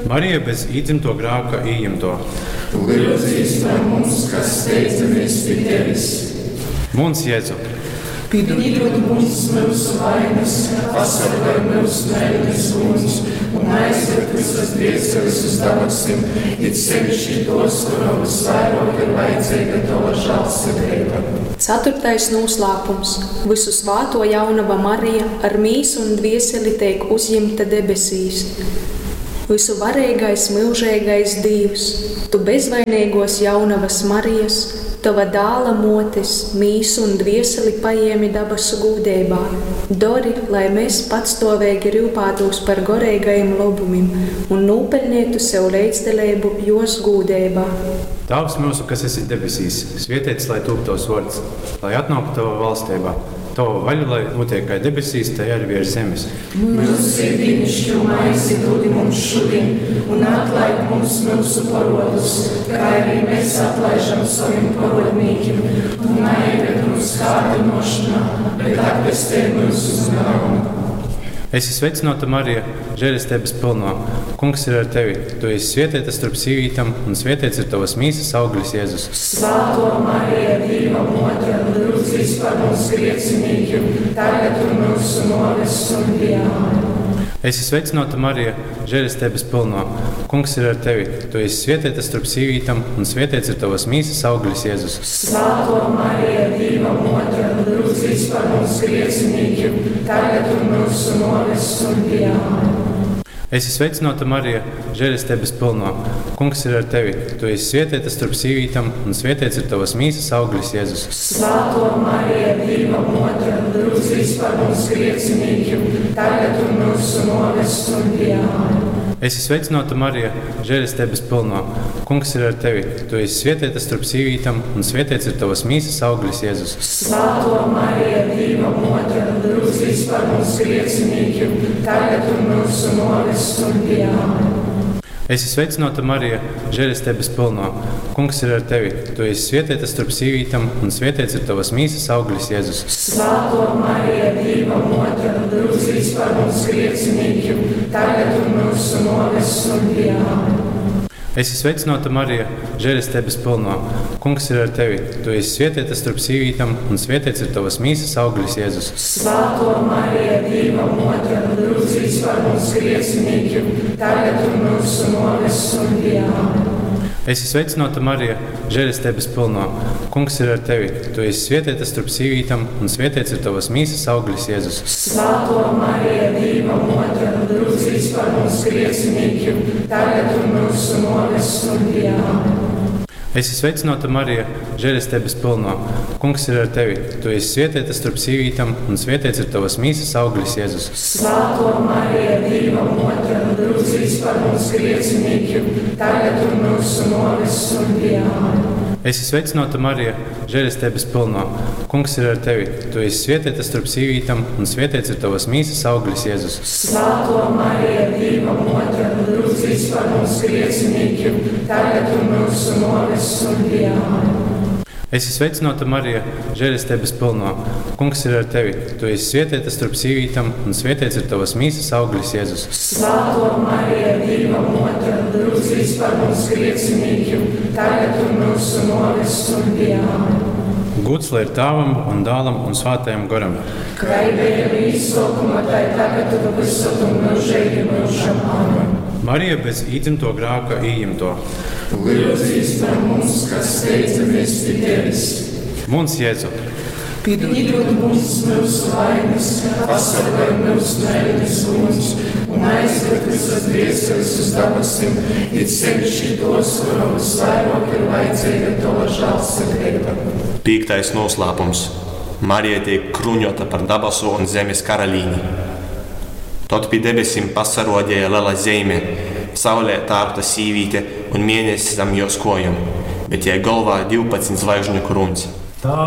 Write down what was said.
Marija bez īdzimto grēka ījimto. Lūdzīs par mums, kas steidzamies pie tevis. Mūns Jēzu, Piedod mums mūsu vainas, pasargāj mūs no ēnas uguns un aizved visas dvēseles uz debesim, it sevišķi tos, kuriem visvairāk ir vajadzīga tava žēlsirdība. 4. noslēpums. Visu svāto jaunava Marija ar mīsu un dvieseli tiek uzņemta debesīs. Visu varīgais, mūžīgais Dievs, tu bezvainīgos jaunavas Marijas, tava dāla motes, mīsu un dvieseli paņēmi dabasu gūdībā. Dori, lai mēs patstāvīgi rūpētos par garīgajiem labumiem un nopelnītu sev līdzdalību jos gūdībā. Tēvs mūsu, kas esi debesīs, svētīts lai top tavs vārds, lai atnāktu tava valstība. Tava vaļa, lai notiek kā debesīs, tā arī virs zemes. Mūsu ikdienišķo maizi dod mums šodien, un atlaid mums mūsu parodus, kā arī mēs atlaižam saviem parodnīkiem, un neieved mūsu kārdinošanā, bet atpestī mūsu no ļauna. Esi sveicināta, Marija, žēlastības pilnā. Kungs ir ar tevi. Tu esi svētīta starp sīvītām, un svētīts ir tavas mīsas auglis, Jēzus. Svētā Marija, Dieva mote, lūdzīs par mums griecinīkiem, tagad un mūsu nāves stundā. Esi sveicināta, Marija, žēlastības pilnā. Kungs ir ar tevi. Tu esi svētīta starp sīvītām, un svētīts ir tavas mīsas auglis, Jēzus. Svētā Marija, Dieva mote, lūdzīs par mums griecinīkiem, tagad un mūsu nāves stundā. Esi sveicināta, Marija, žēlastības pilnā. Kungs ir ar tevi. Tu esi svētīta starp sīvītām, un svētīts ir tavas mīsas auglis, Jēzus. Svētā Marija, Dieva mote, lūdzīs par mums griecinīkiem, tagad un mūsu nāves stundā. Esi sveicināta, Marija, žēlastības pilnā. Kungs ir ar tevi. Tu esi svētīta starp sīvītām, un svētīts ir tavas mīsas auglis, Jēzus. Svētā Marija, Dieva mote, lūdzīs par mums griecinīkiem, tagad un mūsu nāves stundā. Esi sveicināta, Marija, žēlastības pilnā. Kungs ir ar tevi. Tu esi svētīta starp sīvītām, un svētīts ir tavas mīsas auglis, Jēzus. Svētā Marija, Dieva mote, lūdzīs par mums griecinīkiem, tagad un mūsu nāves stundā. Esi sveicināta, Marija, žēlastības pilnā. Kungs ir ar tevi. Tu esi svētīta starp sīvītām, un svētīts ir tavas mīsas auglis, Jēzus. Svētā Marija, Dieva mote, lūdzīs par mums griecinīkiem, tagad un mūsu nāves stundā. Esi sveicināta, Marija, žēlastības pilnā. Kungs ir ar tevi. Tu esi svētīta starp sīvītām, un svētīts ir tavas mīsas auglis, Jēzus. Svētā Marija, Dieva mote, lūdzīs par mums griecinīkiem, tagad un mūsu nāves stundā. Esi sveicināta, Marija, žēlastības pilnā. Kungs ir ar tevi. Tu esi svētīta starp sīvītām, un svētīts ir tavas mīsas auglis, Jēzus. Svētā Marija, Dieva mote, lūdzīs par mums griecinīkiem, tagad un mūsu nāves stundā. Esi sveicināta, Marija, žēlastības pilnā. Kungs ir ar tevi. Tu esi svētīta starp sīvītām, un svētīts ir tavas mīsas auglis, Jēzus. Svētā Marija, Dieva mote, lūdzīs par mums griecinīkiem, tagad un mūsu nāves stundā. Esi sveicināta, Marija, žēlastības pilnā. Kungs ir ar tevi. Tu esi svētīta starp sīvītām, un svētīts ir tavas mīsas auglis, Jēzus. Svētā Marija, Dieva mote, lūdzīs par mums griecinīkiem, tagad un mūsu nāves stundā. Gods lai ir Tēvam un Dēlam un Svētajam garam. Kā bija īsākumā, tā tagad un visur un mūžīgi mūžam. Amen. Marija bez īdzimto grēka ījimto. Lūdzīs par mums, kas steidzamies pie tevis. Mūns Jēzu, Piedod mums mūsu vainas, pasargāj mūs no ēnas uguns un aizved visas dvēseles uz debesim, it sevišķi tos, kuriem visvairāk ir vajadzīga tava žēlsirdība. 5. noslēpums. Marija tiek kruņota par dabasu un zemes karalīni. Tad pie debesīm pasarodēja liela zeme, saulē tārta sīvīte un mēnesis zem jos kojām, bet jai galvā 12 zvaigžņu kruns.